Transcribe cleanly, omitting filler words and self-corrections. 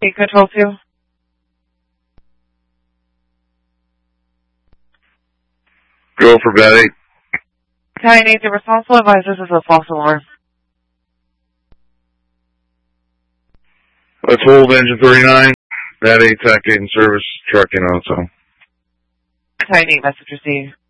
Speak Control 2. Go for Betty. County needs a responsible advisor. This is a false alarm. Let's hold engine 39. Betty, attack and service trucking also. County need message received.